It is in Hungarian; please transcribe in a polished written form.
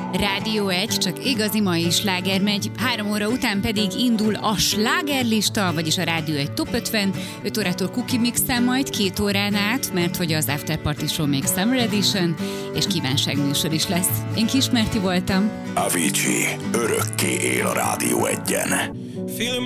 Rádió 1, csak igazi mai sláger megy, 3 óra után pedig indul a slágerlista, vagyis a Rádió 1 Top 50, 5 órától Cookie Mix-en majd 2 órán át, mert hogy az After Party Show még Summer Edition, és kívánságműsor is lesz. Én Kis Merti voltam. Avicii örökké él a Rádió 1-en. Feeling